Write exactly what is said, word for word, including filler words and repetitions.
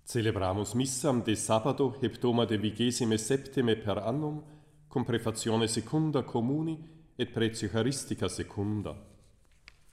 Celebramus missam de sabato heptoma de vigesime septime per annum, cum prefazione secunda communi et pretio Eucharistica secunda.